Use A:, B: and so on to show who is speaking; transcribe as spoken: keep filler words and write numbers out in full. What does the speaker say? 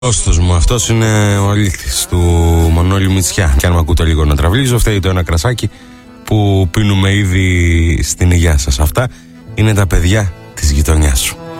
A: Κόστος μου, αυτός είναι ο αλήθης του Μανώλη Μητσιά. Και αν με ακούτε λίγο να τραβλίζω, φταίει το ένα κρασάκι που πίνουμε ήδη στην υγειά σας. Αυτά είναι τα παιδιά της γειτονιάς σου.